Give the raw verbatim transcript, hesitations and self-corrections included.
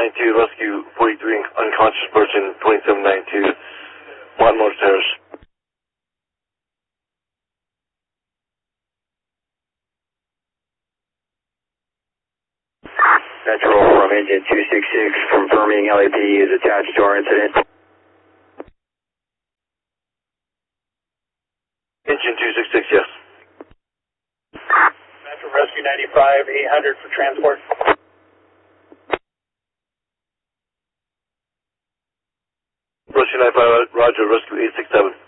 ninety-two, rescue forty-three, unconscious person, twenty-seven ninety-two, Monmouth Terrace. Metro from engine two six six, confirming L A P D is attached to our incident. Engine two six six, yes. Metro Rescue ninety-five, eight hundred for transport. Rescue ninety-five, Roger, rescue eight six seven.